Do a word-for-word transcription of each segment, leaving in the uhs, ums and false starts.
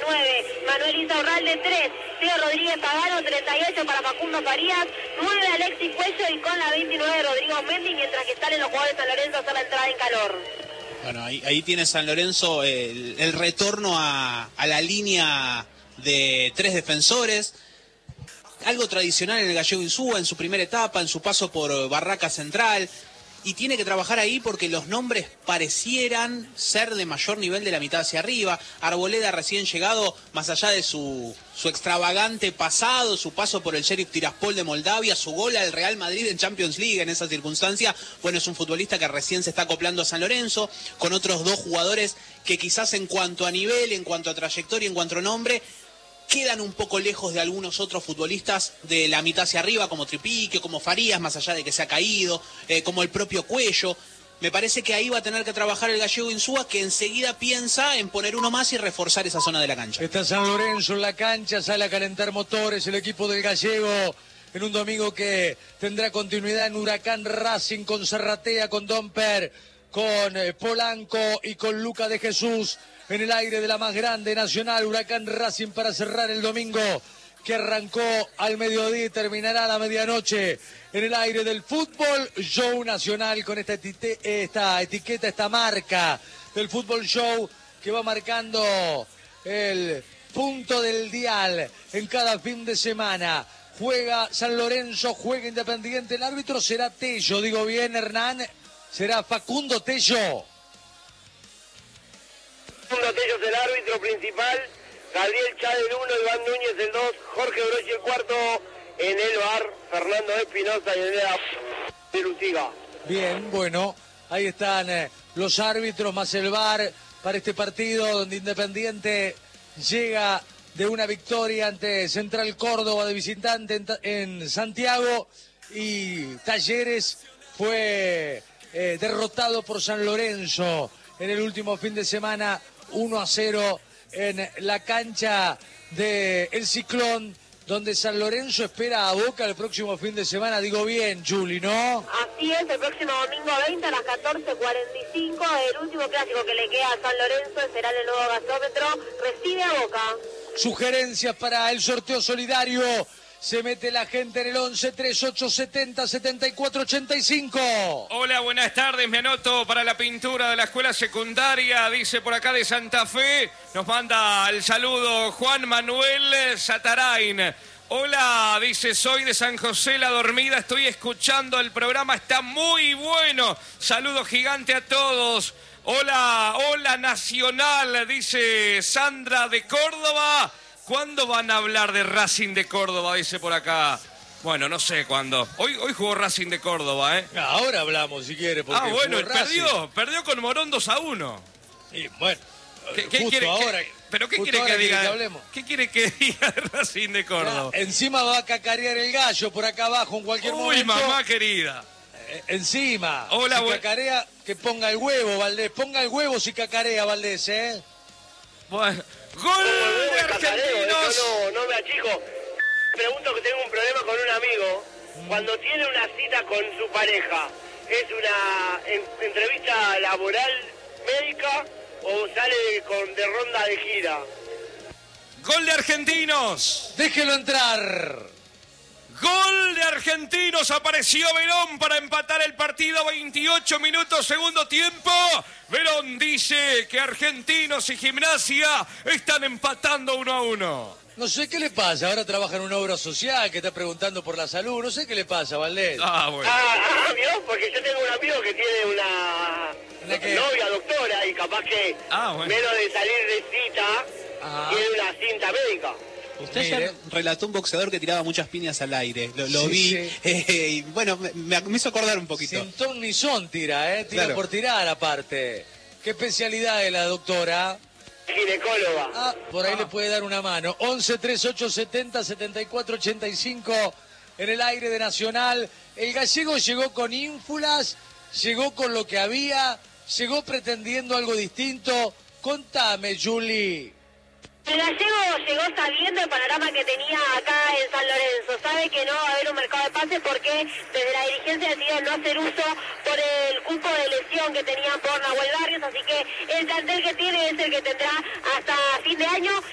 nueve, Manuel Insaurralde tres, Teo Rodríguez Pagano treinta y ocho para Facundo Farías, nueve Alexis Cuello y con la veintinueve Rodrigo Mendy, mientras que salen los jugadores de San Lorenzo a hacer la entrada en calor. Bueno, ahí, ahí tiene San Lorenzo el, el retorno a, a la línea de tres defensores, algo tradicional en el Gallego Insúa, en su primera etapa, en su paso por Barraca Central, y tiene que trabajar ahí porque los nombres parecieran ser de mayor nivel de la mitad hacia arriba. Arboleda recién llegado, más allá de su, su extravagante pasado, su paso por el Sheriff Tiraspol de Moldavia, su gol al Real Madrid en Champions League en esa circunstancia, bueno, es un futbolista que recién se está acoplando a San Lorenzo, con otros dos jugadores que quizás en cuanto a nivel, en cuanto a trayectoria, en cuanto a nombre, quedan un poco lejos de algunos otros futbolistas de la mitad hacia arriba, como Tripique, como Farías, más allá de que se ha caído, eh, como el propio Cuello. Me parece que ahí va a tener que trabajar el Gallego Insúa, que enseguida piensa en poner uno más y reforzar esa zona de la cancha. Está San Lorenzo en la cancha, sale a calentar motores el equipo del Gallego, en un domingo que tendrá continuidad en Huracán Racing, con Serratea, con Domper, con eh, Polanco y con Luca de Jesús. En el aire de la más grande nacional, Huracán Racing para cerrar el domingo, que arrancó al mediodía y terminará a la medianoche. En el aire del fútbol show nacional, con esta, etite, esta etiqueta, esta marca del fútbol show, que va marcando el punto del dial en cada fin de semana. Juega San Lorenzo, juega Independiente. El árbitro será Tello, digo bien, Hernán. Será Facundo Tello. Facundo Tello es el árbitro principal, Gabriel Chávez el uno, Iván Núñez el dos, Jorge Brochi el cuarto, en el bar Fernando Espinosa y en el de Luciga. Bien, bueno, ahí están eh, los árbitros más el bar para este partido, donde Independiente llega de una victoria ante Central Córdoba de visitante en, en Santiago, y Talleres fue eh, derrotado por San Lorenzo en el último fin de semana, uno a cero en la cancha de El Ciclón, donde San Lorenzo espera a Boca el próximo fin de semana. Digo bien, Juli, ¿no? Así es, el próximo domingo veinte a las catorce cuarenta y cinco, el último clásico que le queda a San Lorenzo será en el nuevo gasómetro, recibe a Boca. Sugerencias para el sorteo solidario. Se mete la gente en el once, treinta y ocho, setenta, setenta y cuatro, ochenta y cinco. Hola, buenas tardes. Me anoto para la pintura de la escuela secundaria. Dice por acá de Santa Fe. Nos manda el saludo Juan Manuel Satarain. Hola, dice, soy de San José La Dormida. Estoy escuchando el programa. Está muy bueno. Saludo gigante a todos. Hola, hola Nacional, dice Sandra de Córdoba. ¿Cuándo van a hablar de Racing de Córdoba? Dice por acá. Bueno, no sé cuándo. Hoy, hoy jugó Racing de Córdoba, ¿eh? Ahora hablamos, si quiere. Ah, bueno, perdió. Perdió con Morón dos a uno. Y bueno, ¿Qué, qué quiere, ahora, qué, ¿Pero qué quiere que diga? Que hablemos. ¿Qué quiere que diga de Racing de Córdoba? Ya, encima va a cacarear el gallo por acá abajo en cualquier Uy, momento. Uy, mamá querida. Eh, encima. Hola, si cacarea, que ponga el huevo, Valdés. Ponga el huevo si cacarea, Valdés, ¿eh? Bueno. ¡Gol de Argentinos! No, no me achico. Pregunto que tengo un problema con un amigo. Cuando tiene una cita con su pareja, ¿es una en, entrevista laboral, médica, o sale con, de ronda de gira? ¡Gol de Argentinos! ¡Déjelo entrar! Gol de Argentinos, apareció Verón para empatar el partido, veintiocho minutos, segundo tiempo. Verón dice que Argentinos y Gimnasia están empatando uno a uno. No sé qué le pasa, ahora trabaja en una obra social que está preguntando por la salud, no sé qué le pasa, Valdés. Ah, bueno. Ah, ah, ¿vio? Porque yo tengo un amigo que tiene una, ¿Una novia doctora y capaz que ah, bueno. menos de salir de cita, ah. tiene una cinta médica. Usted ayer relató un boxeador que tiraba muchas piñas al aire, lo, lo sí, vi, sí. Eh, y bueno, me, me hizo acordar un poquito. Sin ton ni son tira, ¿eh? Tira claro. por tirar aparte. ¿Qué especialidad es la doctora? Ginecóloga. Ah, por ahí ah. le puede dar una mano. once, treinta y ocho, setenta, setenta y cuatro, ochenta y cinco en el aire de Nacional. El gallego llegó con ínfulas, llegó con lo que había, llegó pretendiendo algo distinto. Contame, Juli. El gallego llegó sabiendo el panorama que tenía acá en San Lorenzo. Sabe que no va a haber un mercado de pases porque desde la dirigencia decidieron no hacer uso por el cupo de lesión que tenían por Nahuel Barrios. Así que el plantel que tiene es el que tendrá hasta fin de año.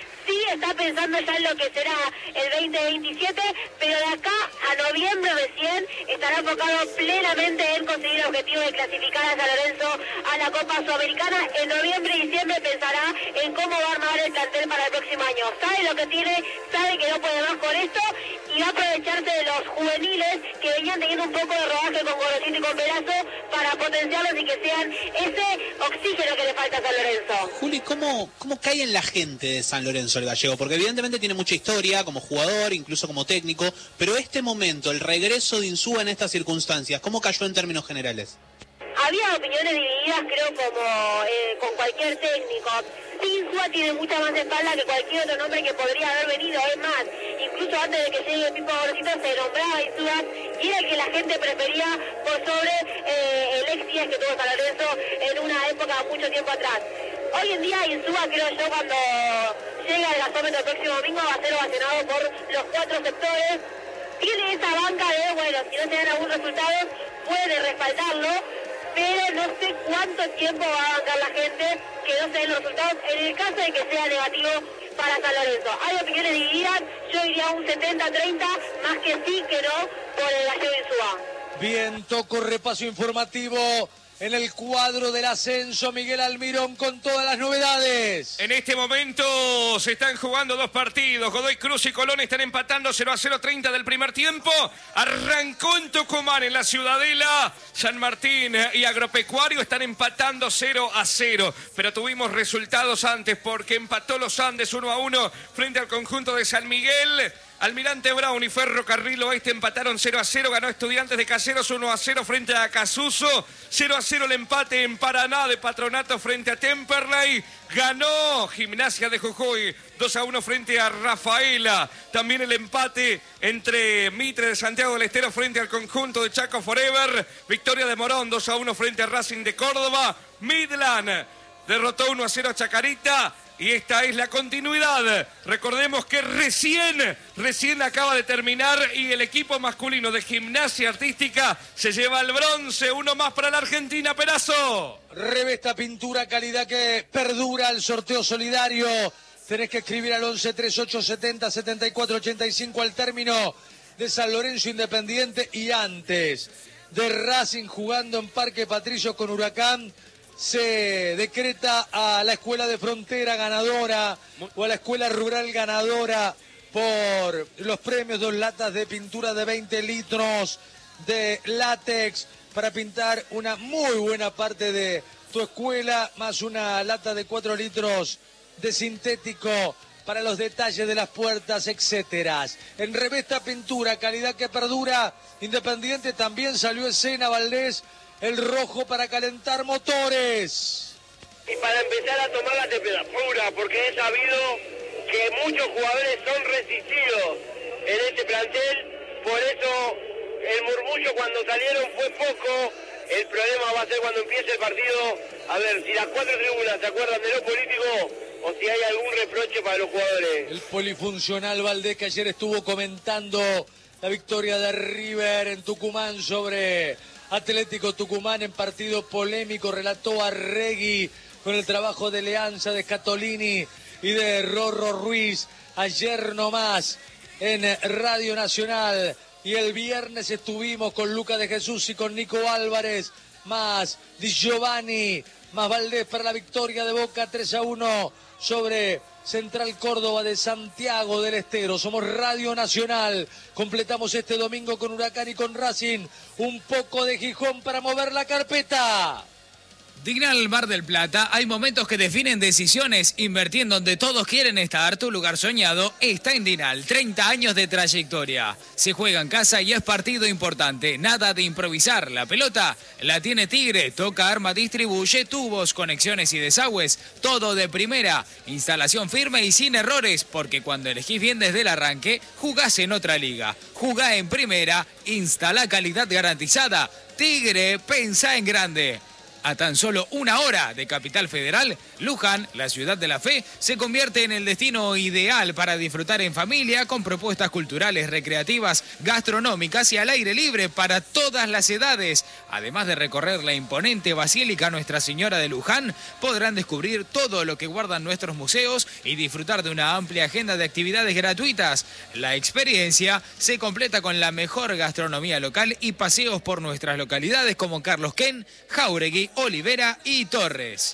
está pensando ya en lo que será el veinte veintisiete, pero de acá a noviembre recién estará enfocado plenamente en conseguir el objetivo de clasificar a San Lorenzo a la Copa Sudamericana. En noviembre y diciembre pensará en cómo va a armar el plantel para el próximo año. Sabe lo que tiene, sabe que no puede más con esto y va a aprovecharse de los juveniles que venían teniendo un poco de rodaje con Gorosito y con Pelazo para potenciarlos y que sean ese oxígeno que le falta a San Lorenzo. Juli, ¿cómo, cómo cae en la gente de San Lorenzo el gallego? Porque evidentemente tiene mucha historia como jugador, incluso como técnico, pero este momento, el regreso de Insúa en estas circunstancias, ¿cómo cayó en términos generales? Había opiniones divididas, creo, como eh, con cualquier técnico. Insúa tiene mucha más espalda que cualquier otro nombre que podría haber venido. Es más, incluso antes de que llegue el Pipo Gorosito se nombraba Insúa y era el que la gente prefería por sobre eh, el ex diez que tuvo San Lorenzo en una época mucho tiempo atrás. Hoy en día Insúa, creo yo, cuando llega al gasómetro el próximo domingo va a ser ovacionado por los cuatro sectores. Tiene esa banca de, bueno, si no se dan algunos resultados, puede respaldarlo, pero no sé cuánto tiempo va a bancar la gente que no se den los resultados en el caso de que sea negativo para San Lorenzo. Hay opiniones divididas, yo diría un setenta treinta, más que sí que no, por el gallego Insúa. Bien, toco repaso informativo en el cuadro del ascenso. Miguel Almirón con todas las novedades. En este momento se están jugando dos partidos. Godoy Cruz y Colón están empatando cero a cero, treinta del primer tiempo. Arrancó en Tucumán, en la Ciudadela. San Martín y Agropecuario están empatando cero a cero. Pero tuvimos resultados antes porque empató los Andes uno a uno frente al conjunto de San Miguel. Almirante Brown y Ferrocarril Oeste empataron cero a cero, ganó Estudiantes de Caseros uno a cero frente a Acasuso, cero a cero el empate en Paraná de Patronato frente a Temperley, ganó Gimnasia de Jujuy dos a uno frente a Rafaela, también el empate entre Mitre de Santiago del Estero frente al conjunto de Chaco Forever, victoria de Morón dos a uno frente a Racing de Córdoba, Midland derrotó uno a cero a Chacarita. Y esta es la continuidad. Recordemos que recién, recién acaba de terminar y el equipo masculino de Gimnasia Artística se lleva el bronce. Uno más para la Argentina, Perazo. Revesta Pintura, calidad que perdura. El sorteo solidario. Tenés que escribir al once treinta y ocho setenta setenta y cuatro ochenta y cinco al término de San Lorenzo Independiente y antes de Racing jugando en Parque Patricio con Huracán. Se decreta a la Escuela de Frontera ganadora o a la Escuela Rural ganadora por los premios, dos latas de pintura de veinte litros de látex para pintar una muy buena parte de tu escuela, más una lata de cuatro litros de sintético para los detalles de las puertas, etcétera. En Revesta Pintura, calidad que perdura, Independiente también salió escena Valdés, el rojo para calentar motores. Y para empezar a tomar la temperatura, porque he sabido que muchos jugadores son resistidos en este plantel, por eso el murmullo cuando salieron fue poco. El problema va a ser cuando empiece el partido, a ver si las cuatro tribunas se acuerdan de lo político o si hay algún reproche para los jugadores. El polifuncional Valdés, que ayer estuvo comentando la victoria de River en Tucumán sobre Atlético Tucumán en partido polémico, relató a Regui con el trabajo de Leanza, de Scatolini y de Rorro Ruiz ayer nomás en Radio Nacional. Y el viernes estuvimos con Luca de Jesús y con Nico Álvarez, más Di Giovanni, más Valdés para la victoria de Boca tres a uno sobre Central Córdoba de Santiago del Estero. Somos Radio Nacional. Completamos este domingo con Huracán y con Racing. Un poco de Gijón para mover la carpeta. Dignal Mar del Plata, hay momentos que definen decisiones. Invertir en donde todos quieren estar, tu lugar soñado está en Dinal. treinta años de trayectoria. Se juega en casa y es partido importante. Nada de improvisar. La pelota la tiene Tigre. Toca, arma, distribuye, tubos, conexiones y desagües. Todo de primera. Instalación firme y sin errores. Porque cuando elegís bien desde el arranque, jugás en otra liga. Jugá en primera. Instala calidad garantizada. Tigre, pensá en grande. A tan solo una hora de Capital Federal, Luján, la ciudad de la fe, se convierte en el destino ideal para disfrutar en familia con propuestas culturales, recreativas, gastronómicas y al aire libre para todas las edades. Además de recorrer la imponente Basílica Nuestra Señora de Luján, podrán descubrir todo lo que guardan nuestros museos y disfrutar de una amplia agenda de actividades gratuitas. La experiencia se completa con la mejor gastronomía local y paseos por nuestras localidades como Carlos Ken, Jáuregui, Olivera y Torres.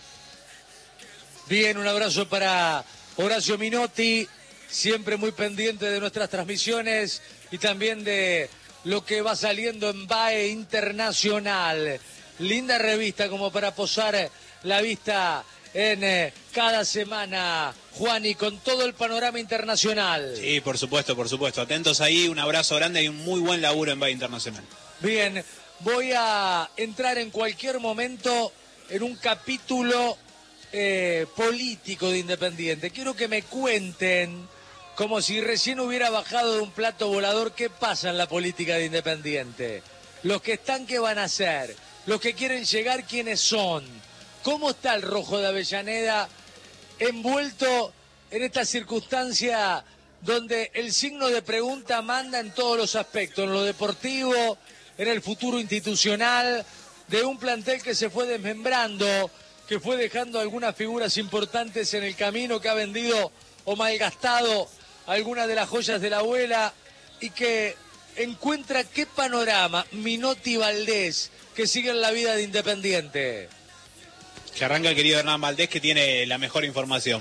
Bien, un abrazo para Horacio Minotti, siempre muy pendiente de nuestras transmisiones y también de lo que va saliendo en B A E Internacional. Linda revista como para posar la vista en eh, cada semana, Juan, y con todo el panorama internacional. Sí, por supuesto, por supuesto. Atentos ahí, un abrazo grande y un muy buen laburo en B A E Internacional. Bien, voy a entrar en cualquier momento en un capítulo eh, político de Independiente. Quiero que me cuenten, como si recién hubiera bajado de un plato volador, qué pasa en la política de Independiente. Los que están, ¿qué van a hacer? Los que quieren llegar, ¿quiénes son? ¿Cómo está el Rojo de Avellaneda envuelto en esta circunstancia donde el signo de pregunta manda en todos los aspectos, en lo deportivo, en el futuro institucional, de un plantel que se fue desmembrando, que fue dejando algunas figuras importantes en el camino, que ha vendido o malgastado algunas de las joyas de la abuela y que encuentra qué panorama Minotti Valdés, que sigue en la vida de Independiente? Que arranca el querido Hernán Valdés, que tiene la mejor información.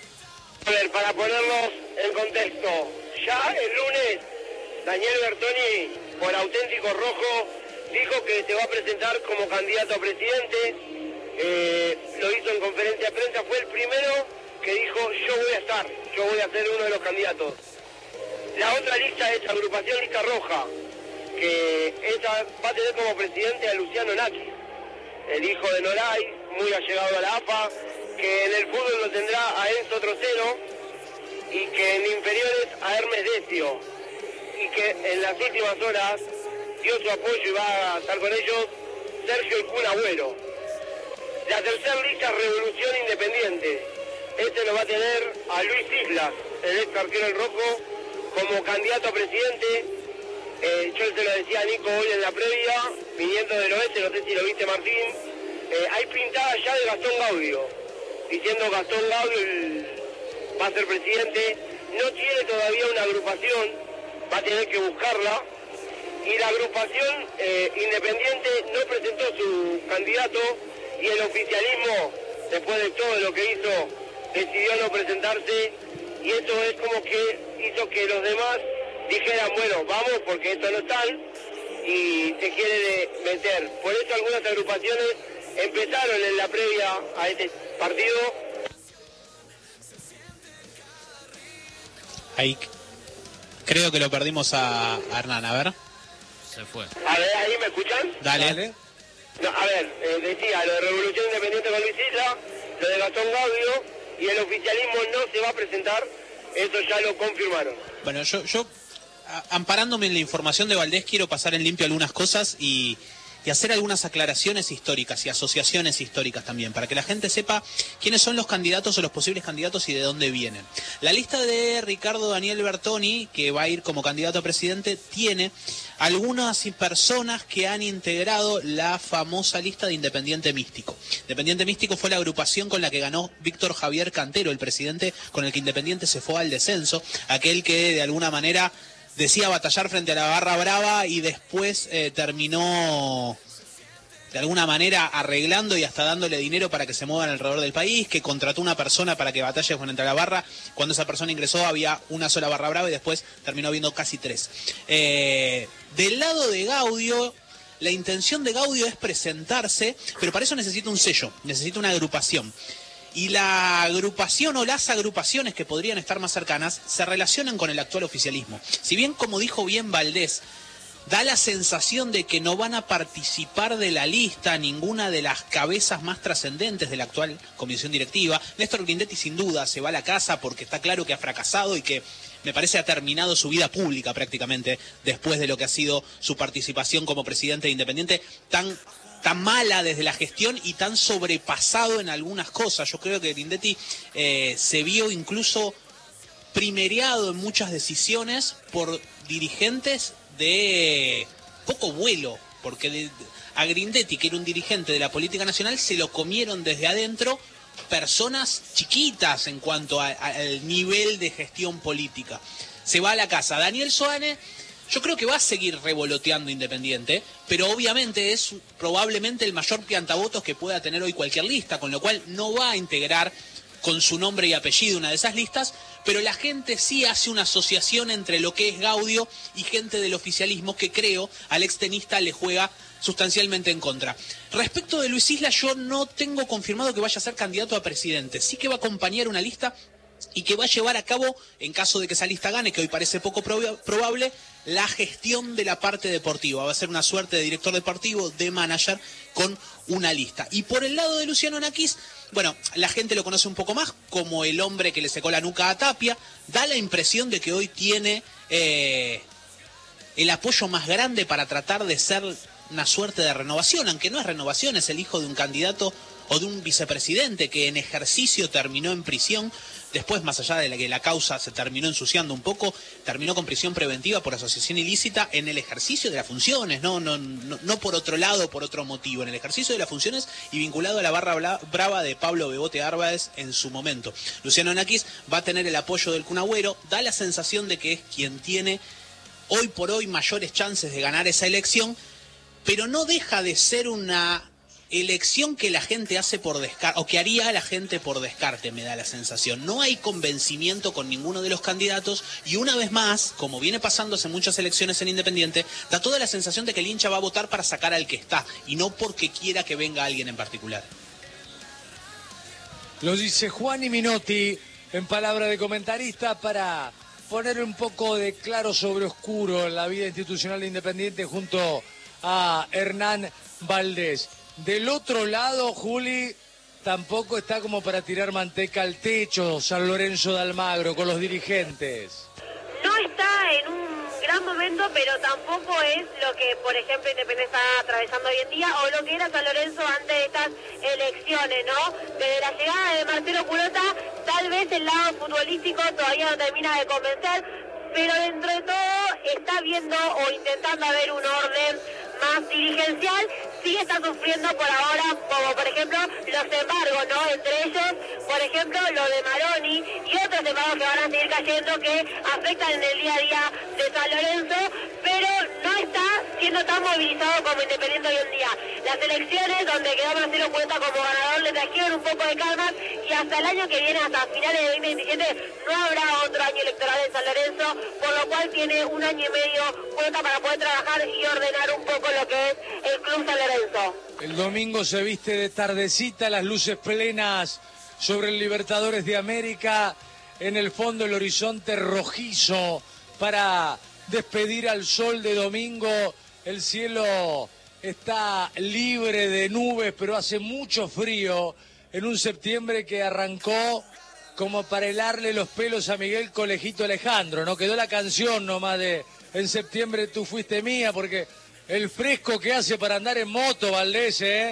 A ver, para ponerlos en contexto, ya el lunes Daniel Bertoni, por Auténtico Rojo, dijo que se va a presentar como candidato a presidente. Eh, lo hizo en conferencia de prensa, fue el primero que dijo: yo voy a estar, yo voy a ser uno de los candidatos. La otra lista es Agrupación Lista Roja, que esa va a tener como presidente a Luciano Nakis, el hijo de Noray, muy allegado a la A F A, que en el fútbol lo tendrá a Enzo Trocero y que en inferiores a Hermes Decio, y que en las últimas horas dio su apoyo y va a estar con ellos Sergio el Kun Agüero. La tercera lista, Revolución Independiente. Este lo va a tener a Luis Islas, el ex arquero del Rojo, como candidato a presidente. Eh, yo se lo decía a Nico hoy en la previa, viniendo del oeste, no sé si lo viste, Martín. Eh, hay pintada ya de Gastón Gaudio, diciendo Gastón Gaudio el, va a ser presidente. No tiene todavía una agrupación, va a tener que buscarla. Y la agrupación eh, independiente no presentó su candidato y el oficialismo, después de todo lo que hizo, decidió no presentarse, y eso es como que hizo que los demás dijeran: bueno, vamos, porque estos no están y se quiere meter. Por eso algunas agrupaciones empezaron en la previa a este partido. Ahí creo que lo perdimos a, a Hernán, a ver. Se fue. A ver, ¿ahí me escuchan? Dale. Dale. No, a ver, eh, decía, lo de Revolución Independiente con Luis Isla, lo de Gastón Gaudio, y el oficialismo no se va a presentar, eso ya lo confirmaron. Bueno, yo, yo a- amparándome en la información de Valdés, quiero pasar en limpio algunas cosas y, y hacer algunas aclaraciones históricas y asociaciones históricas también, para que la gente sepa quiénes son los candidatos o los posibles candidatos y de dónde vienen. La lista de Ricardo Daniel Bertoni, que va a ir como candidato a presidente, tiene algunas personas que han integrado la famosa lista de Independiente Místico. Independiente Místico fue la agrupación con la que ganó Víctor Javier Cantero, el presidente con el que Independiente se fue al descenso, aquel que de alguna manera decía batallar frente a la Barra Brava y después eh, terminó de alguna manera arreglando y hasta dándole dinero para que se muevan alrededor del país, que contrató una persona para que batalle frente a la barra. Cuando esa persona ingresó había una sola Barra Brava y después terminó habiendo casi tres. Eh, del lado de Gaudio, la intención de Gaudio es presentarse, pero para eso necesita un sello, necesita una agrupación. Y la agrupación o las agrupaciones que podrían estar más cercanas se relacionan con el actual oficialismo. Si bien, como dijo bien Valdés, da la sensación de que no van a participar de la lista ninguna de las cabezas más trascendentes de la actual comisión directiva. Néstor Grindetti sin duda se va a la casa porque está claro que ha fracasado y que me parece ha terminado su vida pública prácticamente después de lo que ha sido su participación como presidente de Independiente, tan tan mala desde la gestión y tan sobrepasado en algunas cosas. Yo creo que Grindetti eh, se vio incluso primereado en muchas decisiones por dirigentes de poco vuelo, porque de, a Grindetti, que era un dirigente de la política nacional, se lo comieron desde adentro personas chiquitas en cuanto a, a, al nivel de gestión política. Se va a la casa Daniel Soane. Yo creo que va a seguir revoloteando Independiente, pero obviamente es probablemente el mayor piantavotos que pueda tener hoy cualquier lista, con lo cual no va a integrar con su nombre y apellido una de esas listas, pero la gente sí hace una asociación entre lo que es Gaudio y gente del oficialismo que creo al extenista le juega sustancialmente en contra. Respecto de Luis Isla, yo no tengo confirmado que vaya a ser candidato a presidente, sí que va a acompañar una lista y que va a llevar a cabo, en caso de que esa lista gane, que hoy parece poco prob- probable, la gestión de la parte deportiva. Va a ser una suerte de director deportivo, de manager, con una lista. Y por el lado de Luciano Naquis, bueno, la gente lo conoce un poco más como el hombre que le secó la nuca a Tapia. Da la impresión de que hoy tiene eh, el apoyo más grande para tratar de ser una suerte de renovación, aunque no es renovación, es el hijo de un candidato o de un vicepresidente que en ejercicio terminó en prisión. Después, más allá de la que la causa se terminó ensuciando un poco, terminó con prisión preventiva por asociación ilícita en el ejercicio de las funciones, no, no, no, no por otro lado, por otro motivo, en el ejercicio de las funciones y vinculado a la barra bla, brava de Pablo Bebote Árboles en su momento. Luciano Naquis va a tener el apoyo del Kun Agüero, da la sensación de que es quien tiene hoy por hoy mayores chances de ganar esa elección, pero no deja de ser una elección que la gente hace por descarte, o que haría la gente por descarte, me da la sensación. No hay convencimiento con ninguno de los candidatos y una vez más, como viene pasando hace muchas elecciones en Independiente, da toda la sensación de que el hincha va a votar para sacar al que está y no porque quiera que venga alguien en particular. Lo dice Juan y Minotti en palabra de comentarista para poner un poco de claro sobre oscuro en la vida institucional de Independiente junto a Hernán Valdés. Del otro lado, Juli, tampoco está como para tirar manteca al techo San Lorenzo de Almagro con los dirigentes. No está en un gran momento, pero tampoco es lo que, por ejemplo, Independiente está atravesando hoy en día o lo que era San Lorenzo antes de estas elecciones, ¿no? Desde la llegada de Marcelo Culota, tal vez el lado futbolístico todavía no termina de convencer, pero dentro de todo está viendo o intentando haber un orden más dirigencial. Sí está sufriendo por ahora, como por ejemplo los embargos, ¿no? Entre ellos, por ejemplo, lo de Maroni y otros embargos que van a seguir cayendo que afectan en el día a día de San Lorenzo, pero no está siendo tan movilizado como Independiente hoy en día. Las elecciones donde quedó Marcelo Cuenta como ganador le trajeron un poco de calma y hasta el año que viene, hasta finales de veinte veintisiete, no habrá otro año electoral en San Lorenzo, por lo cual tiene un año y medio Cuenta para poder trabajar y ordenar un poco lo que es el Club San Lorenzo. El domingo se viste de tardecita, las luces plenas sobre el Libertadores de América, en el fondo el horizonte rojizo para despedir al sol de domingo. El cielo está libre de nubes, pero hace mucho frío en un septiembre que arrancó como para helarle los pelos a Miguel Colejito Alejandro, ¿no? Quedó la canción nomás de En septiembre tú fuiste mía, porque el fresco que hace para andar en moto, Valdés, ¿eh?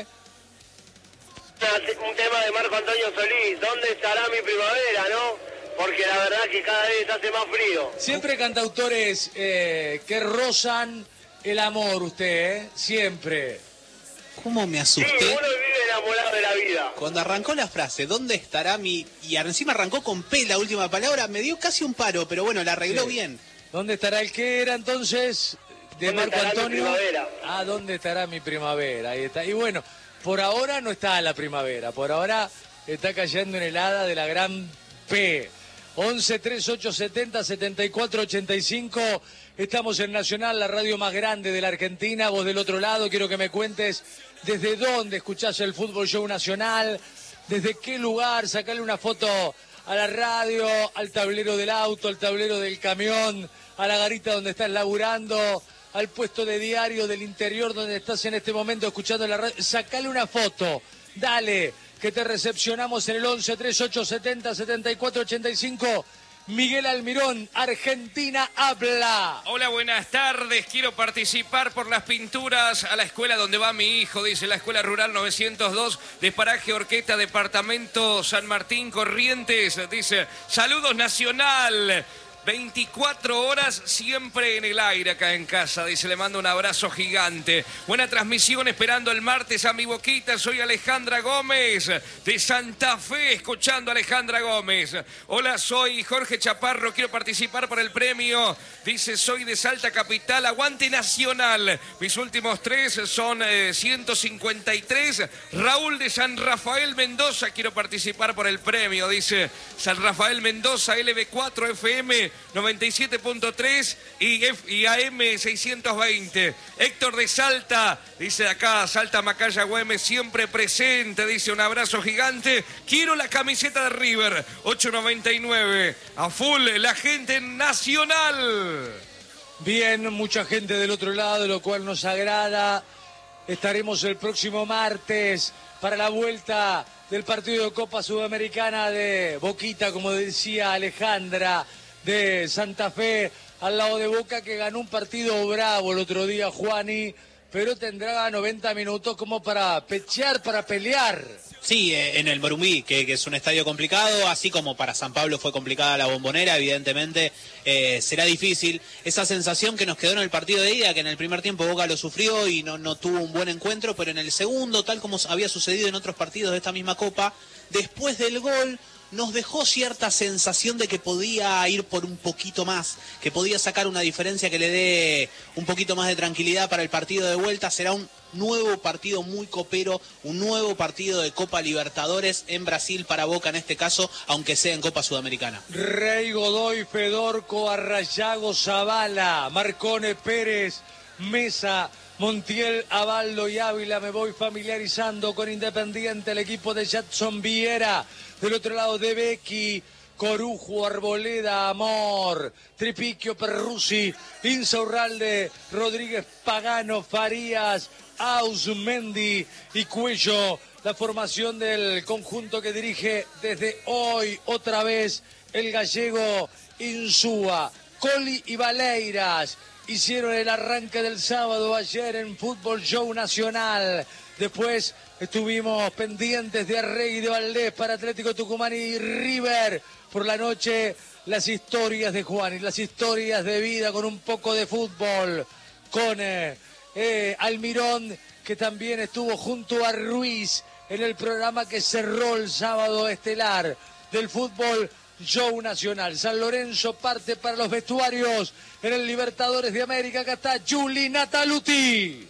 Un tema de Marco Antonio Solís, ¿dónde estará mi primavera, no? Porque la verdad que cada vez hace más frío. Siempre cantautores eh, que rozan el amor, usted, ¿eh? Siempre. ¿Cómo me asusté? Sí, uno vive enamorado de la vida. Cuando arrancó la frase, ¿dónde estará mi...? Y encima arrancó con P la última palabra, me dio casi un paro, pero bueno, la arregló sí. bien. ¿Dónde estará el que era entonces? De Marco Antonio. Ah, ¿dónde estará mi primavera? Ahí está. Y bueno, por ahora no está la primavera, por ahora está cayendo en helada de la gran P. once, treinta y ocho, setenta, setenta y cuatro, ochenta y cinco. Estamos en Nacional, la radio más grande de la Argentina. Vos del otro lado, quiero que me cuentes desde dónde escuchás el Fútbol Show Nacional, desde qué lugar, sacarle una foto a la radio, al tablero del auto, al tablero del camión, a la garita donde estás laburando, al puesto de diario del interior donde estás en este momento escuchando la radio. Sacale una foto, dale, que te recepcionamos en el once, treinta y ocho, setenta, setenta y cuatro, ochenta y cinco. Miguel Almirón, Argentina habla. Hola, buenas tardes. Quiero participar por las pinturas a la escuela donde va mi hijo, dice la Escuela Rural novecientos dos de Paraje Orquesta, Departamento San Martín, Corrientes. Dice, saludos Nacional. veinticuatro horas siempre en el aire acá en casa, dice, le mando un abrazo gigante. Buena transmisión, esperando el martes a mi boquita. Soy Alejandra Gómez de Santa Fe, escuchando a Alejandra Gómez. Hola, soy Jorge Chaparro, quiero participar por el premio. Dice, soy de Salta Capital, aguante Nacional. Mis últimos tres son eh, ciento cincuenta y tres. Raúl de San Rafael Mendoza, quiero participar por el premio. Dice, San Rafael Mendoza, L B cuatro F M noventa y siete punto tres y, F, y A M seiscientos veinte. Héctor de Salta, dice acá, Salta Macaya Güemes, siempre presente, dice, un abrazo gigante. Quiero la camiseta de River, ocho noventa y nueve. A full, la gente Nacional. Bien, mucha gente del otro lado, lo cual nos agrada. Estaremos el próximo martes para la vuelta del partido de Copa Sudamericana de Boquita, como decía Alejandra, de Santa Fe, al lado de Boca, que ganó un partido bravo el otro día, Juani, pero tendrá noventa minutos como para pechear, para pelear. Sí, eh, en el Morumbí, que, que es un estadio complicado, así como para San Pablo fue complicada la Bombonera, evidentemente eh, será difícil. Esa sensación que nos quedó en el partido de ida, que en el primer tiempo Boca lo sufrió y no, no tuvo un buen encuentro, pero en el segundo, tal como había sucedido en otros partidos de esta misma Copa, después del gol nos dejó cierta sensación de que podía ir por un poquito más, que podía sacar una diferencia que le dé un poquito más de tranquilidad para el partido de vuelta. Será un nuevo partido muy copero, un nuevo partido de Copa Libertadores en Brasil para Boca en este caso, aunque sea en Copa Sudamericana. Rey, Godoy, Fedorco, Arrayago, Zavala, Marcone, Pérez, Mesa, Montiel, Abaldo y Ávila. Me voy familiarizando con Independiente, el equipo de Jadson Viera. Del otro lado, De Becky, Corujo, Arboleda, Amor, Tripiquio, Perruzzi, Insaurralde, Rodríguez, Pagano, Farías, Ausmendi y Cuello. La formación del conjunto que dirige desde hoy otra vez el gallego Insúa. Coli y Valeiras hicieron el arranque del sábado ayer en Fútbol Show Nacional. Después estuvimos pendientes de Arregui de Valdés para Atlético Tucumán y River. Por la noche, las historias de Juan y las historias de vida con un poco de fútbol. Con eh, eh, Almirón, que también estuvo junto a Ruiz en el programa que cerró el sábado estelar del Fútbol Show Nacional. San Lorenzo parte para los vestuarios en el Libertadores de América. Acá está Juli Nataluti.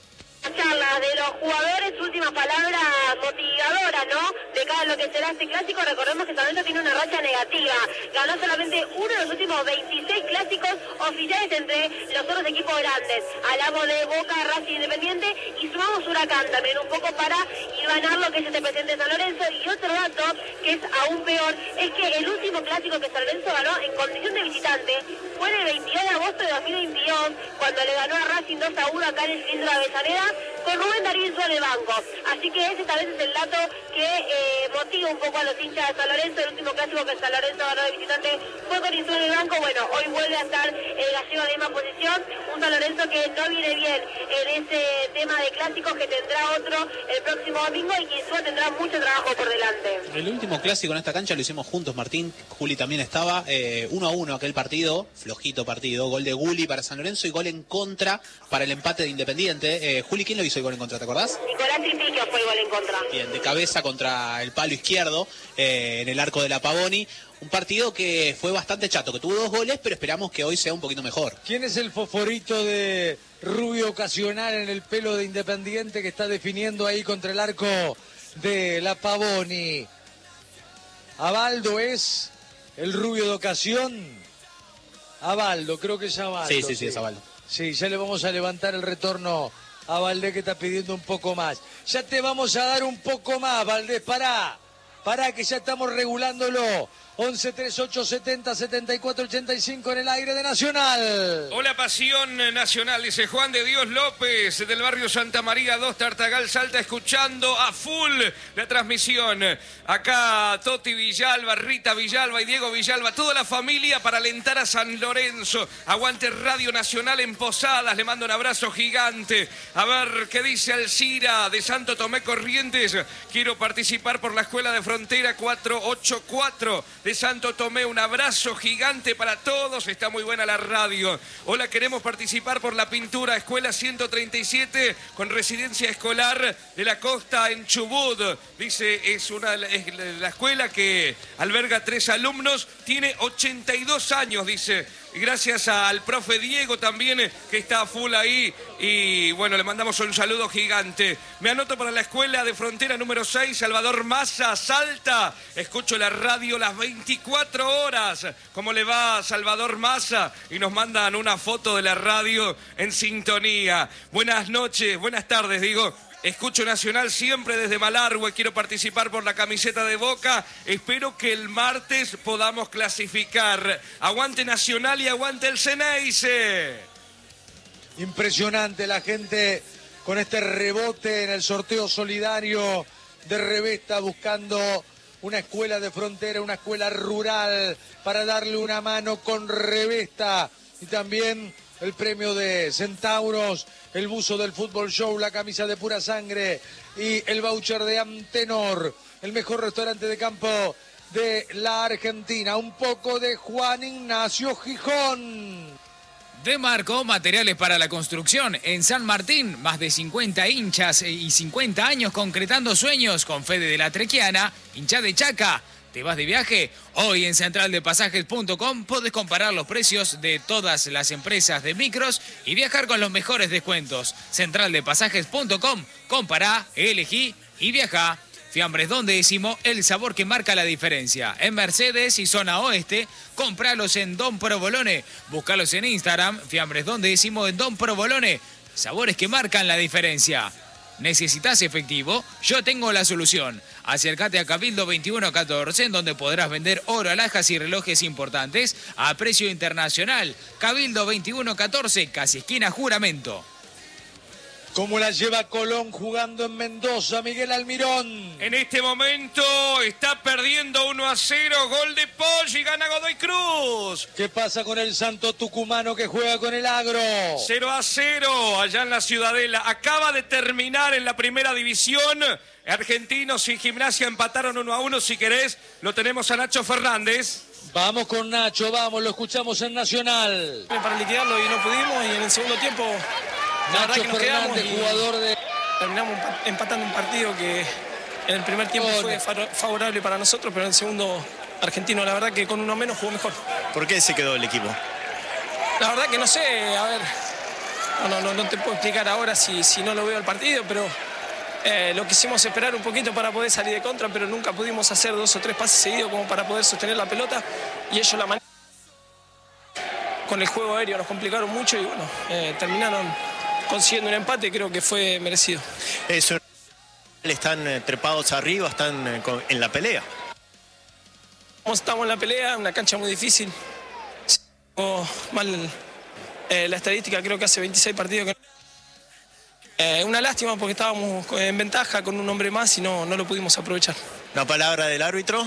Charlas de los jugadores, última palabra motivadora, ¿no? De cada lo que será este clásico. Recordemos que San Lorenzo tiene una racha negativa. Ganó solamente uno de los últimos veintiséis clásicos oficiales entre los otros equipos grandes. Hablamos de Boca, Racing, Independiente y sumamos Huracán también un poco para ganar lo que es este presente de San Lorenzo. Y otro dato que es aún peor es que el último clásico que San Lorenzo ganó en condición de visitante fue el veintidós de agosto de dos mil veintidós, cuando le ganó a Racing dos a uno acá en el cilindro de Avellaneda, con Rubén Darío en el banco. Así que ese tal vez es el dato que eh, motiva un poco a los hinchas de San Lorenzo. El último clásico que San Lorenzo ganó de visitante fue con Insúa en el banco. Bueno, hoy vuelve a estar el gallego en la misma posición. Un San Lorenzo que no viene bien en ese tema de clásicos, que tendrá otro el próximo domingo y que Insúa tendrá mucho trabajo por delante. El último clásico en esta cancha lo hicimos juntos, Martín. Juli también estaba. Eh, uno a uno aquel partido, flojito partido. Gol de Guli para San Lorenzo y gol en contra para el empate de Independiente. Eh, Juli, ¿quién lo hizo el gol en contra? ¿Te acordás? Nicolás Tripiquio fue el gol en contra. Bien, de cabeza contra el palo izquierdo, eh, en el arco de la Pavoni. Un partido que fue bastante chato, que tuvo dos goles, pero esperamos que hoy sea un poquito mejor. ¿Quién es el fosforito de rubio ocasional en el pelo de Independiente que está definiendo ahí contra el arco de la Pavoni? Abaldo es el rubio de ocasión. Abaldo, creo que es Abaldo. Sí, sí, sí, sí, es Abaldo. Sí, ya le vamos a levantar el retorno a Valdés, que está pidiendo un poco más. Ya te vamos a dar un poco más, Valdés, pará. Pará, que ya estamos regulándolo. once treinta y ocho setenta setenta y cuatro ochenta y cinco en el aire de Nacional. Hola, Pasión Nacional, dice Juan de Dios López, del barrio Santa María dos, Tartagal, Salta, escuchando a full la transmisión. Acá Toti Villalba, Rita Villalba y Diego Villalba, toda la familia para alentar a San Lorenzo. Aguante Radio Nacional en Posadas, le mando un abrazo gigante. A ver qué dice Alcira de Santo Tomé Corrientes. Quiero participar por la Escuela de Frontera cuatrocientos ochenta y cuatro de Santo Tomé. Un abrazo gigante para todos. Está muy buena la radio. Hola, queremos participar por la pintura Escuela ciento treinta y siete con residencia escolar de la costa en Chubut. Dice, es una es la escuela que alberga tres alumnos. Tiene ochenta y dos años, dice. Y gracias al profe Diego también, que está a full ahí. Y bueno, le mandamos un saludo gigante. Me anoto para la Escuela de Frontera número seis, Salvador Massa, Salta. Escucho la radio las veinticuatro horas. ¿Cómo le va, Salvador Massa? Y nos mandan una foto de la radio en sintonía. Buenas noches, buenas tardes, digo. Escucho Nacional siempre desde Malargüe. Quiero participar por la camiseta de Boca. Espero que el martes podamos clasificar. Aguante Nacional y aguante el Ceneice. Impresionante la gente con este rebote en el sorteo solidario de Revesta, buscando una escuela de frontera, una escuela rural, para darle una mano con Revesta. Y también el premio de Centauros, el buzo del Fútbol Show, la camisa de Pura Sangre y el voucher de Antenor, el mejor restaurante de campo de la Argentina. Un poco de Juan Ignacio Gijón. Demarco, materiales para la construcción. En San Martín, más de cincuenta hinchas y cincuenta años concretando sueños con Fede de la Trequiana, hincha de Chaca. ¿Te vas de viaje? Hoy en central de pasajes punto com podés comparar los precios de todas las empresas de micros y viajar con los mejores descuentos. central de pasajes punto com, compará, elegí y viajá. Fiambres Don Décimo, el sabor que marca la diferencia. En Mercedes y zona oeste, compralos en Don Provolone. Búscalos en Instagram, Fiambres Don Décimo en Don Provolone. Sabores que marcan la diferencia. ¿Necesitas efectivo? Yo tengo la solución. Acércate a Cabildo veintiuno catorce, en donde podrás vender oro, alhajas y relojes importantes a precio internacional. Cabildo veintiuno catorce, casi esquina Juramento. ¿Cómo la lleva Colón jugando en Mendoza, Miguel Almirón? En este momento está perdiendo uno a cero, gol de Poggi, gana Godoy Cruz. ¿Qué pasa con el Santo Tucumano que juega con el Agro? cero a cero, allá en la Ciudadela. Acaba de terminar en la primera división. Argentinos y Gimnasia empataron uno a uno. Si querés, lo tenemos a Nacho Fernández. Vamos con Nacho, vamos, lo escuchamos en Nacional. Para liquidarlo y no pudimos, y en el segundo tiempo... La Nacho verdad que nos Fernández, quedamos y jugador de... terminamos empatando un partido que en el primer tiempo fue favorable para nosotros, pero en el segundo Argentino, la verdad que con uno menos jugó mejor. ¿Por qué se quedó el equipo? La verdad que no sé, a ver, no, no, no te puedo explicar ahora si, si no lo veo el partido, pero eh, lo quisimos esperar un poquito para poder salir de contra, pero nunca pudimos hacer dos o tres pases seguidos como para poder sostener la pelota, y ellos la manera con el juego aéreo nos complicaron mucho y bueno, eh, terminaron consiguiendo un empate, creo que fue merecido. Eso, están eh, trepados arriba, están eh, con, en la pelea. Estamos en la pelea, una cancha muy difícil. Oh, mal eh, la estadística, creo que hace veintiséis partidos que... Eh, una lástima porque estábamos en ventaja con un hombre más y no, no lo pudimos aprovechar. ¿Una palabra del árbitro?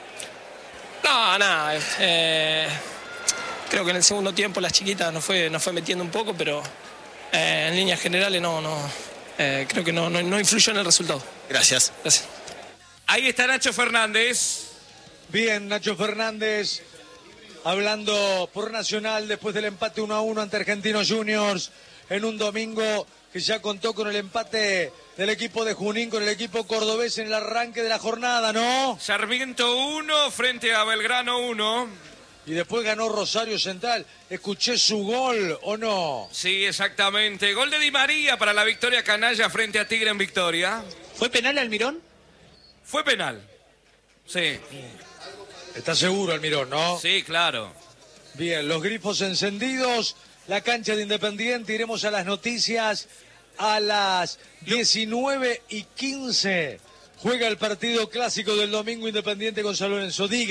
No, nada. Eh, creo que en el segundo tiempo las chiquitas nos fue, nos fue metiendo un poco, pero... Eh, en líneas generales no, no eh, creo que no, no, no influyó en el resultado. Gracias. Gracias. Ahí está Nacho Fernández. Bien, Nacho Fernández hablando por Nacional después del empate uno a uno ante Argentinos Juniors en un domingo que ya contó con el empate del equipo de Junín, con el equipo cordobés en el arranque de la jornada, ¿no? Sarmiento uno frente a Belgrano uno. Y después ganó Rosario Central. ¿Escuché su gol o no? Sí, exactamente. Gol de Di María para la victoria canalla frente a Tigre en Victoria. ¿Fue penal Almirón? Fue penal. Sí. ¿Está seguro, Almirón, no? Sí, claro. Bien, los grifos encendidos, la cancha de Independiente. Iremos a las noticias a las diecinueve y quince. Juega el partido clásico del domingo Independiente con San Lorenzo. Diga.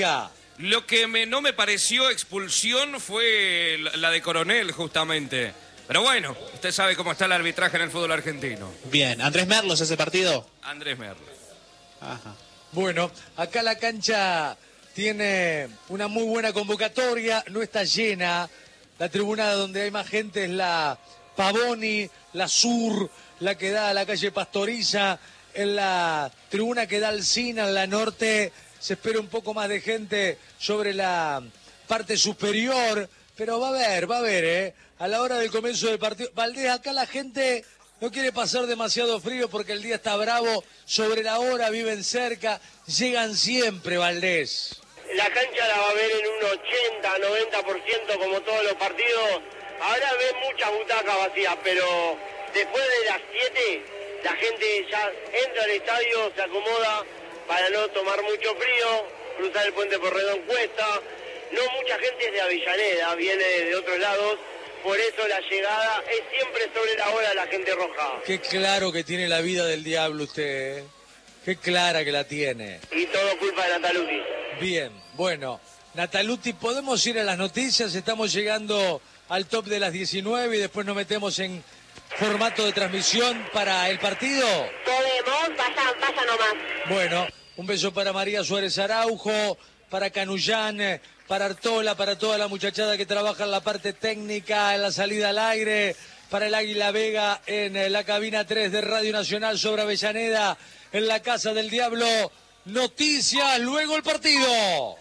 Lo que me, no me pareció expulsión fue la, la de Coronel, justamente. Pero bueno, usted sabe cómo está el arbitraje en el fútbol argentino. Bien, Andrés Merlos ese partido. Andrés Merlos. Ajá. Bueno, acá la cancha tiene una muy buena convocatoria, no está llena. La tribuna donde hay más gente es la Pavoni, la Sur, la que da a la calle Pastoriza. En la tribuna que da al Cina, en la Norte, se espera un poco más de gente sobre la parte superior. Pero va a haber, va a haber, ¿eh? A la hora del comienzo del partido. Valdés, acá la gente no quiere pasar demasiado frío porque el día está bravo. Sobre la hora, viven cerca, llegan siempre, Valdés. La cancha la va a ver en un ochenta, noventa por ciento como todos los partidos. Ahora ven muchas butacas vacías, pero después de las siete, la gente ya entra al estadio, se acomoda para no tomar mucho frío, cruzar el puente Porredón cuesta. No mucha gente es de Avellaneda, viene de otros lados, por eso la llegada es siempre sobre la hora la gente roja. Qué claro que tiene la vida del diablo usted, ¿eh? Qué clara que la tiene. Y todo culpa de Nataluti. Bien, bueno, Nataluti, podemos ir a las noticias, estamos llegando al top de las diecinueve y después nos metemos en formato de transmisión para el partido. Podemos, pasa, pasa nomás. Bueno, un beso para María Suárez Araujo, para Canullán, para Artola, para toda la muchachada que trabaja en la parte técnica, en la salida al aire, para el Águila Vega en la cabina tres de Radio Nacional sobre Avellaneda, en la Casa del Diablo. Noticias, luego el partido.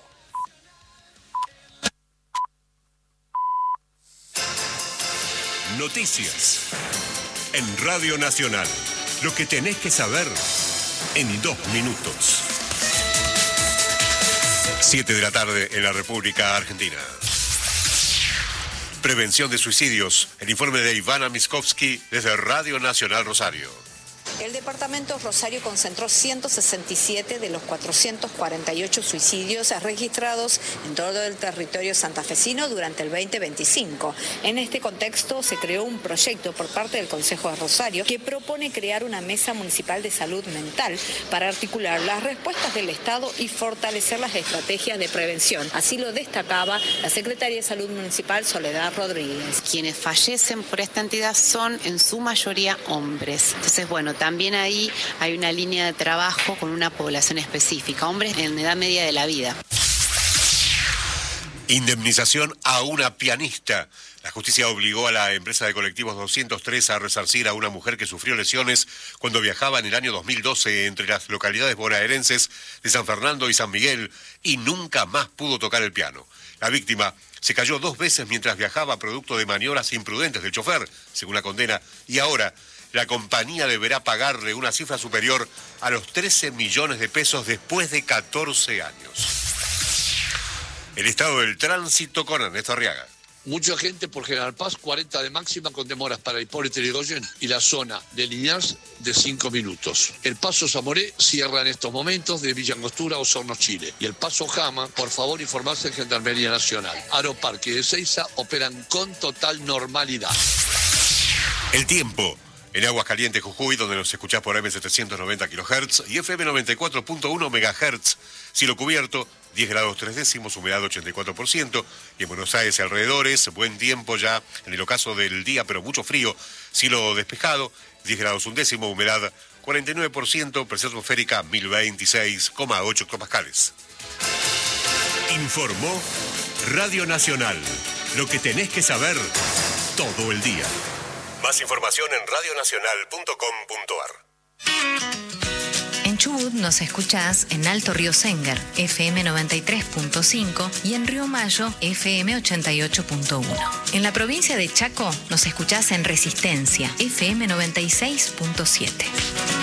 Noticias en Radio Nacional. Lo que tenés que saber en dos minutos. Siete de la tarde en la República Argentina. Prevención de suicidios. El informe de Ivana Miskovsky desde Radio Nacional Rosario. El departamento Rosario concentró ciento sesenta y siete de los cuatrocientos cuarenta y ocho suicidios registrados en todo el territorio santafesino durante el veinte veinticinco. En este contexto se creó un proyecto por parte del Consejo de Rosario que propone crear una mesa municipal de salud mental para articular las respuestas del Estado y fortalecer las estrategias de prevención. Así lo destacaba la secretaria de Salud Municipal, Soledad Rodríguez. Quienes fallecen por esta entidad son en su mayoría hombres. Entonces, bueno, también ahí hay una línea de trabajo con una población específica, hombres en edad media de la vida. Indemnización a una pianista. La justicia obligó a la empresa de colectivos doscientos tres a resarcir a una mujer que sufrió lesiones cuando viajaba en el año dos mil doce entre las localidades bonaerenses de San Fernando y San Miguel y nunca más pudo tocar el piano. La víctima se cayó dos veces mientras viajaba producto de maniobras imprudentes del chofer, según la condena, y ahora la compañía deberá pagarle una cifra superior a los trece millones de pesos después de catorce años. El estado del tránsito con Ernesto Arriaga. Mucha gente por General Paz, cuarenta de máxima con demoras para Hipólito Yrigoyen y la zona de Liniers de cinco minutos. El paso Zamoré cierra en estos momentos de Villa Angostura, Osorno, Chile. Y el paso Jama, por favor informarse en Gendarmería Nacional. Aeroparque y Ezeiza operan con total normalidad. El tiempo. En Aguascalientes, Jujuy, donde nos escuchás por M setecientos noventa kilohertz y F M noventa y cuatro punto uno megahertz. Cielo cubierto, diez grados tres décimos, humedad ochenta y cuatro por ciento. Y en Buenos Aires y alrededores, buen tiempo ya en el ocaso del día, pero mucho frío. Cielo despejado, diez grados un décimo, humedad cuarenta y nueve por ciento, presión atmosférica mil veintiséis coma ocho hectopascales. Informó Radio Nacional. Lo que tenés que saber todo el día. Más información en radio nacional punto com punto ar. En Chubut nos escuchás en Alto Río Sengar, F M noventa y tres punto cinco y en Río Mayo, F M ochenta y ocho punto uno. En la provincia de Chaco nos escuchás en Resistencia, F M noventa y seis punto siete.